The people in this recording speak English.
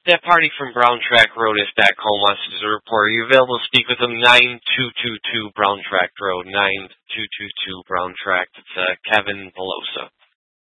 That party from Brown Track Road is back home, wants to do a report. Are you available to speak with them? 9222 Brown Track Road, 9222 Brown Track. It's Kevin Pelosa.